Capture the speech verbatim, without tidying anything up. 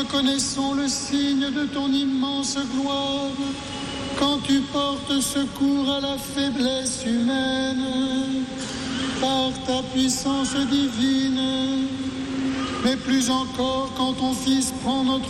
reconnaissons le signe de ton immense gloire quand tu portes secours à la faiblesse humaine par ta puissance divine, mais plus encore quand ton Fils prend notre